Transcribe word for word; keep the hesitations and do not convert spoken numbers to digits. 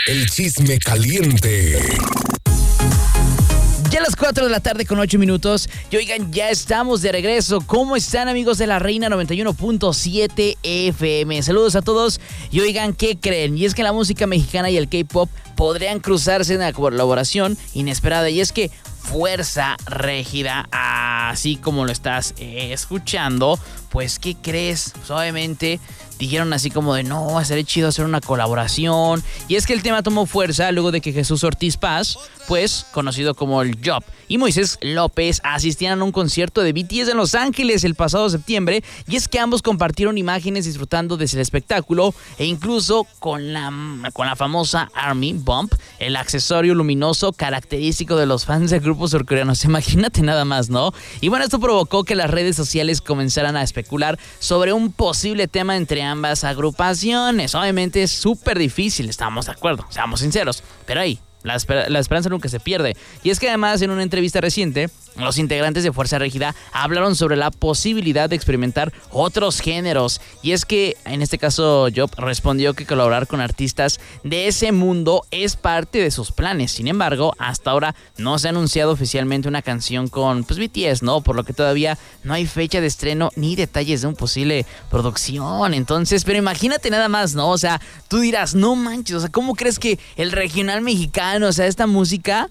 El chisme caliente. Ya a las cuatro de la tarde con ocho minutos. Y oigan, ya estamos de regreso. ¿Cómo están, amigos de la Reina noventa y uno punto siete F M? Saludos a todos. Y oigan, ¿qué creen? Y es que la música mexicana y el K-pop podrían cruzarse en una colaboración inesperada. Y es que Fuerza Régida, así como lo estás eh, escuchando, pues, ¿qué crees? Pues, obviamente dijeron así como de, no, sería chido hacer una colaboración. Y es que el tema tomó fuerza luego de que Jesús Ortiz Paz, pues, conocido como el Job, y Moisés López asistían a un concierto de B T S en Los Ángeles el pasado septiembre. Y es que ambos compartieron imágenes disfrutando del espectáculo e incluso con la, con la famosa Army Bump, el accesorio luminoso característico de los fans del grupo surcoreano. Imagínate nada más, ¿no? Y bueno, esto provocó que las redes sociales comenzaran a especular sobre un posible tema entre ambas agrupaciones. Obviamente es súper difícil, estamos de acuerdo, seamos sinceros, pero ahí La, esper- la esperanza nunca se pierde. Y es que además, en una entrevista reciente, los integrantes de Fuerza Régida hablaron sobre la posibilidad de experimentar otros géneros. Y es que, en este caso, Job respondió que colaborar con artistas de ese mundo es parte de sus planes. Sin embargo, hasta ahora no se ha anunciado oficialmente una canción con, pues, B T S, ¿no? Por lo que todavía no hay fecha de estreno ni detalles de una posible producción. Entonces, pero imagínate nada más, ¿no? O sea, tú dirás, no manches, o sea, ¿cómo crees que el regional mexicano, o sea, esta música